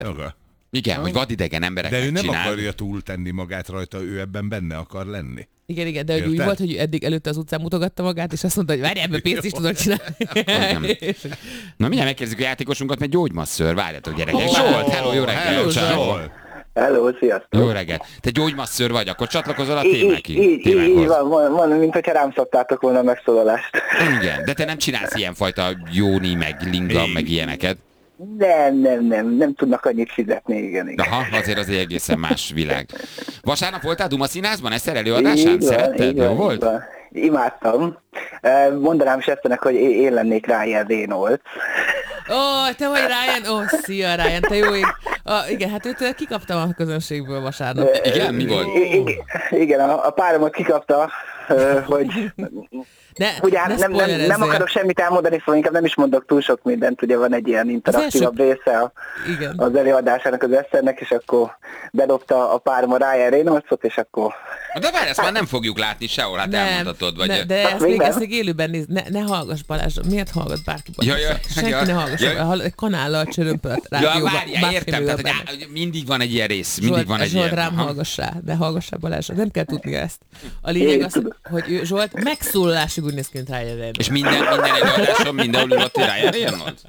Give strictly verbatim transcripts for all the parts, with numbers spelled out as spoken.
Maga. Igen, hogy vadidegen emberek De ő nem csinál. akarja túltenni magát rajta, ő ebben benne akar lenni. Igen, igen, de hogy úgy volt, hogy eddig előtte az utcán mutogatta magát, és azt mondta, hogy várj, ebben pénzt is tudok csinálni. Na mindjárt megkérdezzük a játékosunkat, mert gyógymasször. Várjátok, gyerekek. Oh, Zsolt, hello, jó reggel. Hello, Zsolt. Zsolt. Hello, sziasztok! Jó reggel. Te gyógymasször vagy, akkor csatlakozol a Így, témák, így, így, így témákhoz. van, van, van, mint hogyha rám szoktátok volna a megszólalást. Igen, de te nem csinálsz ilyenfajta jóni, meg linga, meg ilyeneket. Nem, nem, nem, nem tudnak annyit fizetni, igen, igen. Aha, azért az egy egészen más világ. Vasárnap voltál Duma Színházban, Eszter előadásán? Így van, Szeretted? így van, Jó volt? így van. Imádtam. Eh, Mondanám is Eszternek, hogy én én lennék Ryan Reynolds. Ó, oh, te vagy Ryan? Ó, oh, szia Ryan, te jó ég. Ah, igen, hát őt kikaptam a közönségből vasárnap. Igen, mi volt? I- igen, igen, a, a páromat kikapta, eh, hogy... Ne, Ugye ne nem, nem, nem akarok semmit elmondani, szóval inkább nem is mondok túl sok mindent, ugye van egy ilyen interaktívabb első... része a, Igen. az előadásának az Eszternek, és akkor bedobta a párom a Ryan Reynoldsot, és akkor... De várj, ezt már nem fogjuk látni sehol, hát Nem, elmondhatod. Vagy... ne, de ezt még, ezt még élőben néz, ne, ne hallgass Balázs, miért hallgat bárki Balázs? Ja, ja, Senki ja, ne hallgass, ja. hall, kanállal csörömpölt Ja, rádióban. várjál, értem, tehát hogy á, mindig van egy ilyen rész, mindig Zsolt, van egy Zsolt, ilyen... rám Aha. hallgassá, ne hallgassá Balázs, nem kell tudnia ezt. A lényeg az, hogy ő, Zsolt megszólalásig úgy néz ki, mint Ryan Reynolds. És minden, minden előadáson mindenhol ülött Ryan Reynolds?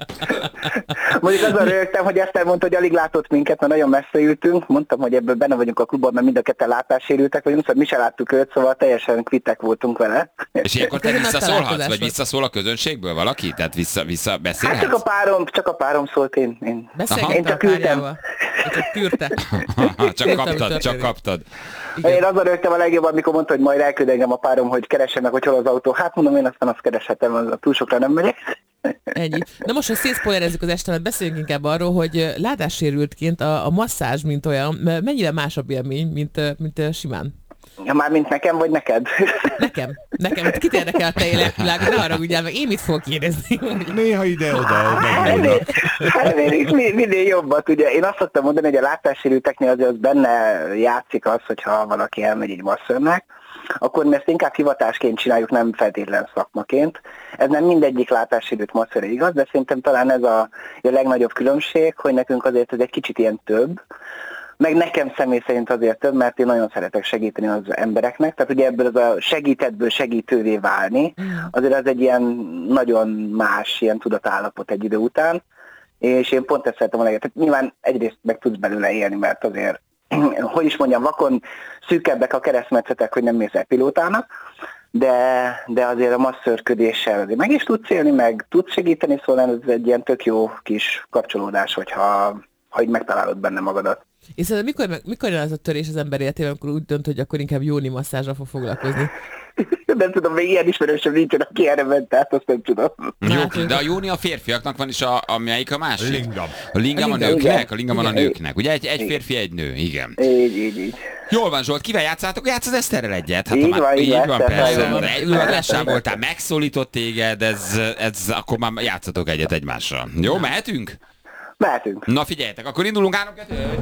Mondjuk azon rögtem, hogy Eszter mondta, hogy alig látott minket, mert nagyon messze ültünk. Mondtam, hogy ebből benne vagyunk a klubban, mert mind a ketten látássérültek vagyunk, szóval mi se láttuk őt, szóval teljesen kvittek voltunk vele. És ilyenkor te Ez egy nagy visszaszólhatsz, találkozás vagy volt. visszaszól a közönségből valaki? Tehát vissza, vissza Hát beszélhetsz? csak a párom, csak a párom szólt, én... én. Beszélgettem Én csak a ültem. párjával. Ő csak tűrte. Csak Értem, kaptad, mit csak történik. kaptad. Én azon rögtem a legjobban, amikor mondta, hogy majd elküld engem a párom, hogy keressen meg, hogy hol az autó. Hát mondom, én aztán azt kereshetem, az túl sokra nem megyek. Ennyi. Na most, hogy szétszpoilerezzük az estemet, beszéljünk inkább arról, hogy látássérültként a, a masszázs, mint olyan, mennyire másabb élmény, mint, mint simán. Ja, már mint nekem, vagy neked? Nekem. Nekem. Kit érdekel a te életvilág? Ne haragudjál meg, én mit fogok kérdezni? Néha ide-oda Hát megnyúlnak. minél, minél jobbat, ugye. Én azt szoktam mondani, hogy a látássérülteknél azért az benne játszik az, hogyha valaki elmegy egy masszörnek, akkor mi ezt inkább hivatásként csináljuk, nem feltétlen szakmaként. Ez nem mindegyik látássérült masszörre igaz, de szerintem talán ez a, a legnagyobb különbség, hogy nekünk azért ez egy kicsit ilyen több, meg nekem személy szerint azért több, mert én nagyon szeretek segíteni az embereknek, tehát ugye ebből az a segítettből segítővé válni, azért az egy ilyen nagyon más ilyen tudatállapot egy idő után, és én pont ezt szeretem a legjobban. Tehát nyilván egyrészt meg tudsz belőle élni, mert azért, hogy is mondjam, vakon szűkebbek a keresztmetszetek, hogy nem mész el pilótának, de, de azért a masszörködéssel azért meg is tudsz élni, meg tudsz segíteni, szóval ez egy ilyen tök jó kis kapcsolódás, hogyha ha így megtalálod benne magadat. És szerintem mikor, mikor jön az a törés az ember életében, amikor úgy dönt, hogy akkor inkább jóni masszázsra fog foglalkozni? Nem tudom, még ilyen ismerősöm nincsen, aki erre ment, tehát azt nem tudom. Jó, Hát, de a jóni a férfiaknak van, és a, a melyik a másik? Lingam. A lingam a, A lingam, nőknek, igen. a lingam van a Igen. nőknek. Ugye egy, egy Igen. férfi, egy nő, igen. Így, így, így. Jól van, Zsolt, kivel játszátok? Játsz az Eszterrel egyet? Hát, Így ha már, van, így így van, van, Eszterrel persze. van. De Előadásán voltál, megszólított téged, ez, ez, akkor már játszatok egyet egymással. Jó, mehetünk? Mehetünk. Na figyeljetek, akkor indulunk három kettő.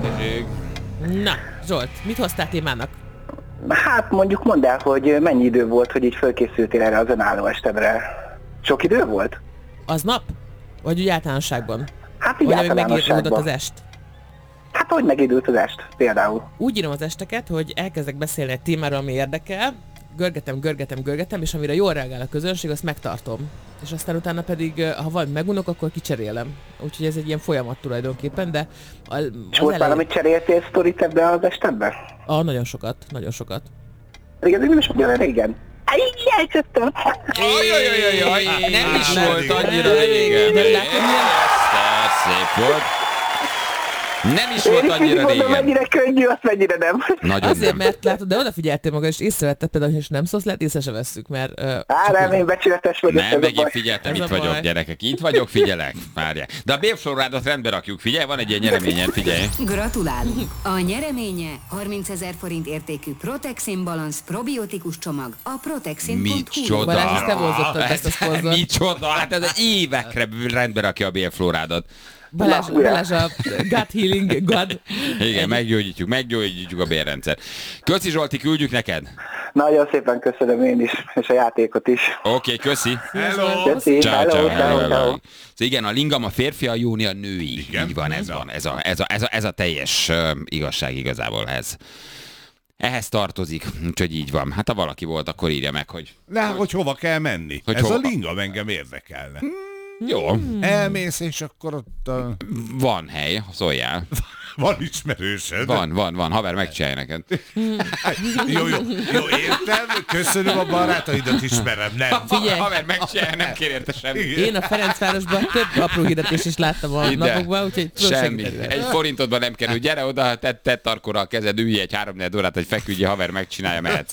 Na, Zsolt, mit hoztál témának? Hát mondjuk mondd el, hogy mennyi idő volt, hogy így fölkészültél erre az önálló estedre. Sok idő volt? Aznap? Vagy úgy általánosságban? Hát így Vagy amíg megíródott általánosságban. az est? Hát hogy megidőlt az est, például. Úgy írom az esteket, hogy elkezdek beszélni egy témáról, ami érdekel, görgetem, görgetem, görgetem, és amire jól reagál a közönség, azt megtartom. És aztán utána pedig, ha valamit megunok, akkor kicserélem. Úgyhogy ez egy ilyen folyamat tulajdonképpen, de a, És volt valamit cseréltél sztorit ebbe az estedbe? Ah, nagyon sokat, nagyon sokat. Pedig ez nem is olyan régen. Aj, játszottam. Ajajajajaj, nem is Nem, volt nem, annyira nem, régen. nem, látod, milyen- Eszter, szép volt. Nem is Én volt is annyira így mondom, régen. mennyire könnyű, azt mennyire nem. Nagyon Azért, nem. mert látod, de odafigyeltél magad, és észrevetted például, hogy nem szólsz, lehet észre se vesszük, mert... Uh, Á, nem, én becsületes vagyok. ez Nem, a meg én baj. figyeltem, Ez itt a vagyok, baj. gyerekek. Itt vagyok, figyelek. Várják. De a bélflorádat rendbe rakjuk, figyelj, van egy ilyen nyereményed, figyelj. Gratulálunk! A nyereménye harmincezer forint értékű Protexin Balance probiotikus csomag a protexin pont hu. Micsoda. Balázs, ezt te vonzottad, ezt a szponzort. Micsoda, hát ez évekre rendbe rakja a bélflorádat. Balázs, Na, Balázs a gut healing god. Igen, meggyógyítjuk, meggyógyítjuk a bérrendszer. Köszi Zsolti, küldjük neked. Nagyon szépen köszönöm én is, és a játékot is. Oké, okay, köszi. Hello! Köszi, Ciao, hello, ciao, hello, hello, hello. hello. Szóval igen, a lingam a férfi, a Jóni a női. Igen. Így van, ez van. Ez a, ez a, ez a, ez a teljes uh, igazság igazából ez. Ehhez tartozik, úgyhogy így van. Hát ha valaki volt, akkor írja meg, hogy... Na, hogy hova kell menni? Hogy Ez hova? a lingam engem érdekelne. Jó, Elmész, és akkor ott a... van hely, szóljál. van ismerősöd. Van, van, van, haver megcsinálja neked. Jó, jó, jó, értem, köszönöm a barátaidat, ismerem, nem. Figyelj. Haver megcsinálja, nem kér érte semmit. Én a Ferencvárosban több apró hirdetést is láttam a Ide. napokban, úgyhogy tudok Semmi. segíteni. Egy forintodban nem kerül. Gyere oda, tedd te tarkóra a kezed, ülj egy három-négy órát, hogy feküdj, haver megcsinálja, mehetsz.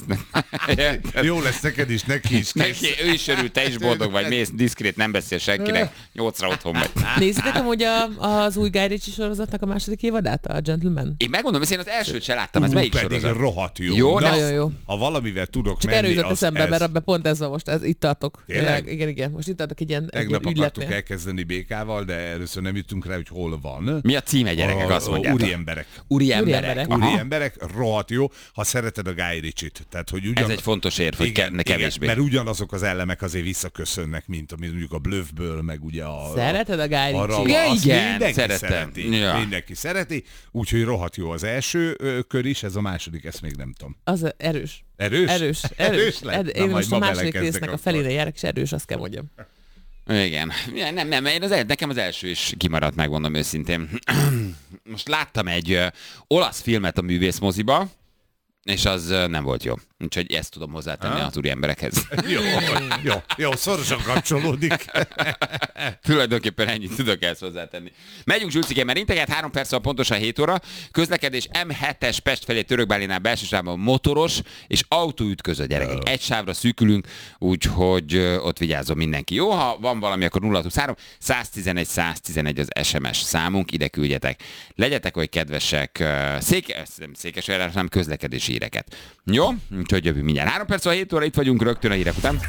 Jó lesz neked is, neki is. Neki, ő is örül, te is boldog vagy, mész diszkrét, nem beszél senkinek, nyolcra otthon vagy. Nézzétek amúgy a, az új Guy Ritchie sorozatnak a második évadát, a Gentleman? Én megmondom, hogy én az elsőt se láttam, ez Ú, melyik pedig sorozat? rohadt jó. Jó, Na, nagyon jó. Ha valamivel tudok Csak menni, erről jutott az eszembe, ez. mert abban pont ez van most, ez, itt tartok. Tényleg? Igen, igen, most itt tartok egy ilyen, egy Tegnap ilyen akartuk ügyletnél. elkezdeni békával, de először nem jutunk rá, hogy hol van. Mi a címe, gyerekek, A- azt a mondjátok? Úri emberek. Úri emberek. emberek. Úri Aha. emberek, rohadt jó, ha szereted a Guy Ritchie-t. Tehát, hogy ugyan... Ez egy fontos érv, hogy igen, ke- ne kevésbé. igen, mert ugyanazok az elemek azért visszaköszönnek, mint amit mondjuk a Bluffből, meg ugye a... Szereted a Guy a Ritchie? Ja, azt igen, mindenki szeretem. szereti. Ja. Mindenki szereti, úgyhogy rohadt jó az első ö, kör is, ez a második, ezt még nem tudom. Az a- erős. Erős? Erős, erős. lett? Ed- Na, Én majd most a ma második belekezdek résznek a akkor. felére járok, és erős, azt kell mondjam. Igen. Ja, nem, nem, én az, el- nekem az első is kimaradt, megmondom őszintén. Most láttam egy ö, olasz filmet a művészmoziba, és az ö, nem volt jó. Úgyhogy ezt tudom hozzátenni az úri emberekhez. Jó, jó, jó, szorosan kapcsolódik. Tulajdonképpen ennyit tudok ezt hozzátenni. Megyünk Zsülcikén, mert integet, három perccel pontosan hét óra. Közlekedés M hetes Pest felé Törökbálinál belső sávban motoros és autó ütköző, gyerekek. Egy sávra szűkülünk, úgyhogy ö, ott vigyázzon mindenki. Jó, ha van valami, akkor nulla huszonhárom száztizenegy száztizenegy az es em es számunk, ide küldjetek. Legyetek oly kedvesek, ö, széke, nem Székesfehérvár, hanem közlekedési híreket. Jó? Úgyhogy jövünk mindjárt. három perc a hét óra, itt vagyunk rögtön a hírek után.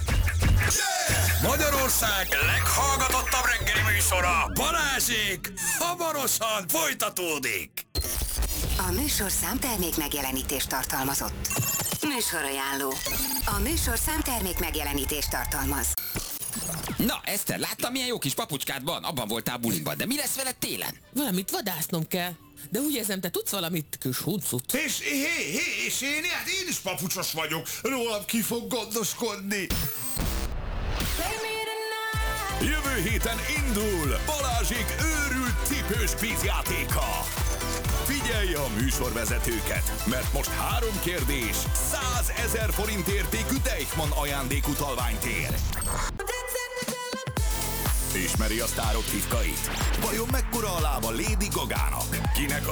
Magyarország leghallgatottabb reggeli műsora, Balázsék, hamarosan folytatódik. A műsorszám termék megjelenítést tartalmazott. Műsorajánló. A műsorszám termék megjelenítést tartalmaz. Na, Eszter, láttam, milyen jó kis papucskád van? Abban voltál bulimban, de mi lesz veled télen? Valamit vadásznom kell. De úgy érzem, te tudsz valamit, kis huncut. És hé, hé, és én, hát én is papucsos vagyok, rólam ki fog gondoskodni. Jövő héten indul Balázsék őrült cipős kvízjátéka. Figyelj a műsorvezetőket, mert most három kérdés, százezer forint értékű Deichmann ajándékutalványt ér. Ismeri a sztárok titkait? Vajon mekkora a lába Lady Gagának? Kinek a